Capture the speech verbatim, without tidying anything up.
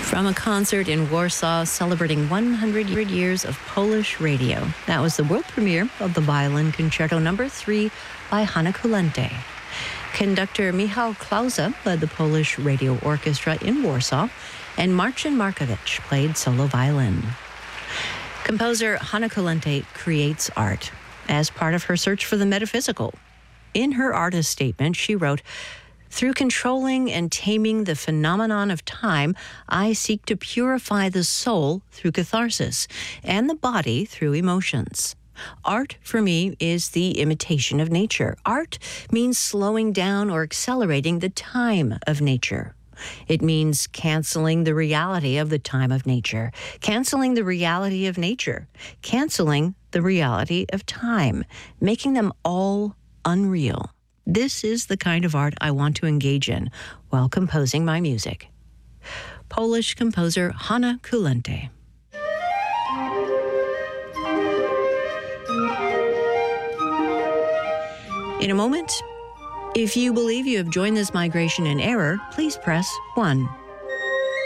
From a concert in Warsaw celebrating one hundred years of Polish radio. That was the world premiere of the Violin Concerto Number three by Hanna Kulente. Conductor Michał Klauza led the Polish Radio Orchestra in Warsaw, and Marcin Markowicz played solo violin. Composer Hanna Kulente creates art as part of her search for the metaphysical. In her artist statement, she wrote, "Through controlling and taming the phenomenon of time, I seek to purify the soul through catharsis and the body through emotions. Art, for me, is the imitation of nature. Art means slowing down or accelerating the time of nature. It means canceling the reality of the time of nature, canceling the reality of nature, canceling the reality of time, making them all unreal. This is the kind of art I want to engage in while composing my music." Polish composer Hanna Kulente. In a moment, if you believe you have joined this migration in error, please press one.